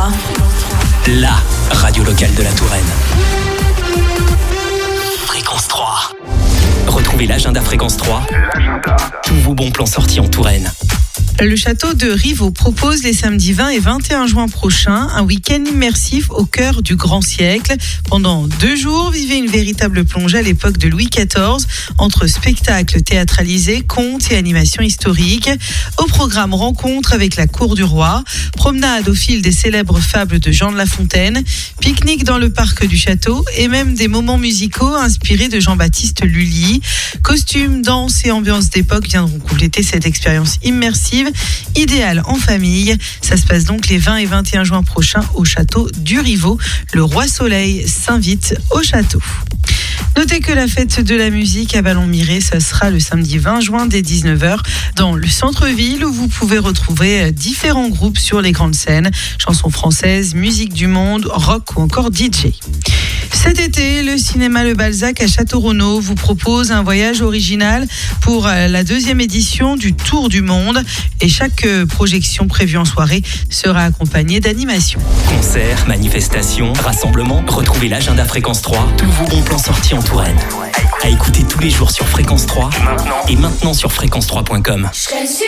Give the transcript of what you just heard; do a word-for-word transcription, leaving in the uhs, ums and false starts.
trois. La radio locale de la Touraine. Fréquence trois. Retrouvez l'agenda Fréquence trois. L'agenda. Tous vos bons plans sortis en Touraine. Le château de Rivaux propose les samedis vingt et vingt et un juin prochains un week-end immersif au cœur du grand siècle. Pendant deux jours, vivez une véritable plongée à l'époque de Louis quatorze entre spectacles théâtralisés, contes et animations historiques. Au programme, rencontre avec la cour du roi, promenade au fil des célèbres fables de Jean de La Fontaine, pique-nique dans le parc du château et même des moments musicaux inspirés de Jean-Baptiste Lully. Costumes, danse et ambiance d'époque viendront compléter cette expérience immersive idéal en famille. Ça se passe donc les vingt et vingt et un juin prochains au château du Rivaux. Le Roi Soleil s'invite au château. Notez que la fête de la musique à Ballon-Miré, ça sera le samedi vingt juin dès dix-neuf heures dans le centre-ville où vous pouvez retrouver différents groupes sur les grandes scènes, chansons françaises, musique du monde, rock ou encore D J. Cet été, le cinéma Le Balzac à Château-Renaud vous propose un voyage original pour la deuxième édition du Tour du Monde et chaque projection prévue en soirée sera accompagnée d'animations. Concerts, manifestations, rassemblements, retrouvez l'agenda Fréquence trois, tous vos bons plans sortis en Touraine. À écouter tous les jours sur Fréquence trois et maintenant sur fréquence trois point com.